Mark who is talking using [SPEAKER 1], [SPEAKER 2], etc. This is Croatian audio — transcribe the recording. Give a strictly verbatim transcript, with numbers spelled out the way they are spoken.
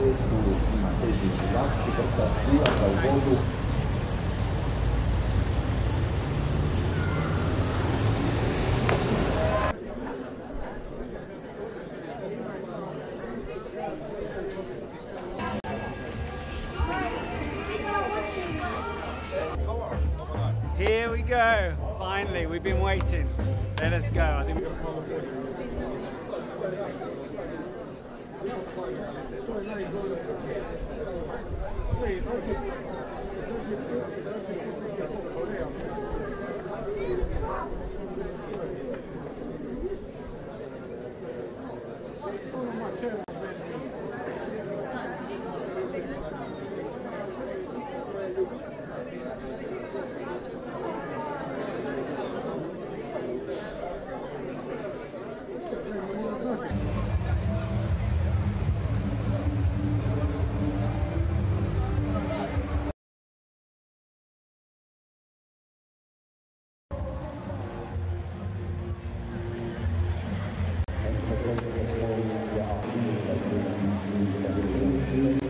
[SPEAKER 1] sui manteggi pilastri per partire dal voto.
[SPEAKER 2] Here we go. Finally, we've been waiting. Let us go. I think we've